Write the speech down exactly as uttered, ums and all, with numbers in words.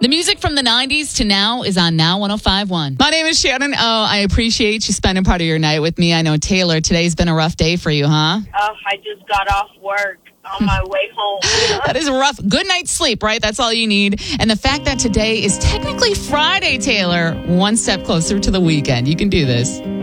The music from the nineties to now is on Now one oh five point one. My name is Shannon. Oh, I appreciate you spending part of your night with me. I know, Taylor, today's been a rough day for you, huh? Oh, I just got off work on my way home. That is rough. Good night's sleep, right? That's all you need. And the fact that today is technically Friday, Taylor, one step closer to the weekend. You can do this.